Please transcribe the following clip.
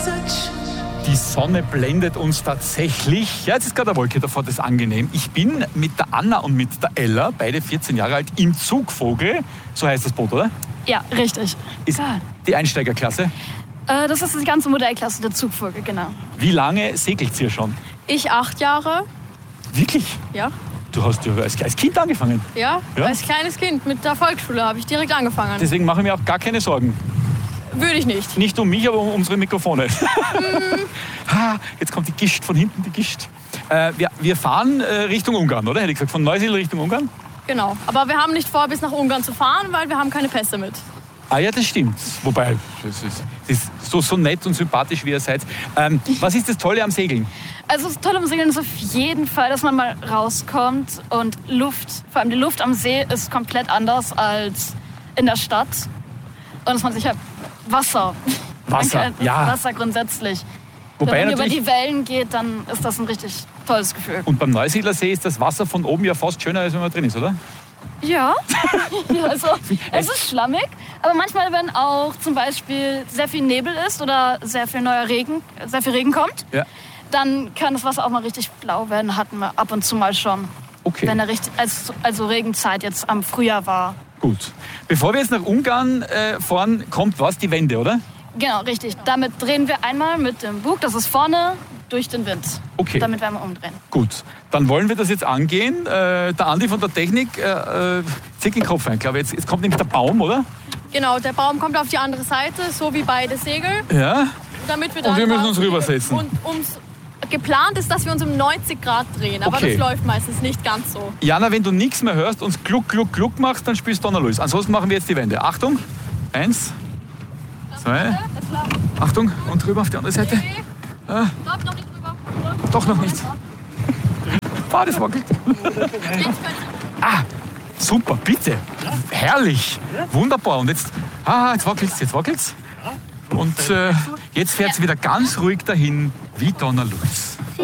Die Sonne blendet uns tatsächlich. Ja, jetzt ist gerade eine Wolke davor, das ist angenehm. Ich bin mit der Anna und mit der Ella, beide 14 Jahre alt, im Zugvogel. So heißt das Boot, oder? Ja, richtig. Ist die Einsteigerklasse. Das ist die ganze Modellklasse der Zugvogel, genau. Wie lange segelt ihr schon? Ich 8 Jahre. Wirklich? Ja. Du hast ja als Kind angefangen. Ja, als kleines Kind mit der Volksschule habe ich direkt angefangen. Deswegen mache ich mir auch gar keine Sorgen. Würde ich nicht. Nicht um mich, aber um unsere Mikrofone. Jetzt kommt die Gischt von hinten, die Gischt. Wir fahren Richtung Ungarn, oder? Hätte ich gesagt, von Neusiedl Richtung Ungarn? Genau. Aber wir haben nicht vor, bis nach Ungarn zu fahren, weil wir haben keine Pässe mit. Ah ja, das stimmt. Wobei, das ist so nett und sympathisch, wie ihr seid. Was ist das Tolle am Segeln? Also das Tolle am Segeln ist auf jeden Fall, dass man mal rauskommt und Luft, vor allem die Luft am See ist komplett anders als in der Stadt. Und dass man sich halt Wasser, ja. Wasser grundsätzlich. Wobei wenn man über die Wellen geht, dann ist das ein richtig tolles Gefühl. Und beim Neusiedler See ist das Wasser von oben ja fast schöner, als wenn man drin ist, oder? Ja, also es ist schlammig, aber manchmal, wenn auch zum Beispiel sehr viel Nebel ist oder sehr viel Regen kommt, dann kann das Wasser auch mal richtig blau werden, hatten wir ab und zu mal schon. Okay. Wenn also Regenzeit jetzt am Frühjahr war. Gut. Bevor wir jetzt nach Ungarn fahren, kommt was? Die Wende, oder? Genau, richtig. Damit drehen wir einmal mit dem Bug, das ist vorne, durch den Wind. Okay. Damit werden wir umdrehen. Gut, dann wollen wir das jetzt angehen. Der Andi von der Technik zieht den Kopf ein. Ich glaube, jetzt kommt nämlich der Baum, oder? Genau, der Baum kommt auf die andere Seite, so wie beide Segel. Ja. Damit wir dann und wir müssen uns rübersetzen. Und geplant ist, dass wir uns um 90 Grad drehen, aber das läuft meistens nicht ganz so. Jana, wenn du nichts mehr hörst und Gluck, Gluck, Gluck machst, dann spielst du Donner los. Ansonsten machen wir jetzt die Wende. Achtung, 1, 2, Achtung, und rüber auf die andere Seite. Noch nicht rüber. Doch noch nicht. Das wackelt. Super, bitte. Herrlich. Wunderbar. Und jetzt wackelt's. Und jetzt fährt es wieder ganz ruhig dahin, wie Donnerluss.